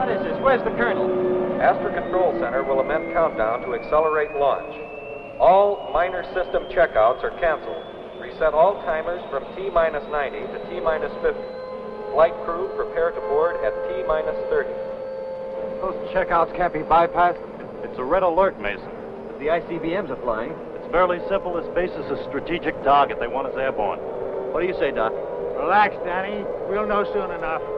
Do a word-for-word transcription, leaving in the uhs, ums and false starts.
What is this? Where's the colonel? Astra Control Center will amend countdown to accelerate launch. All minor system checkouts are canceled. Reset all timers from T minus ninety to T minus fifty. Flight crew prepare to board at T minus thirty. Those checkouts can't be bypassed. It's a red alert, Mason. But the I C B Ms are flying. It's fairly simple. This base is a strategic target. They want us airborne. What do you say, Doc? Relax, Danny. We'll know soon enough.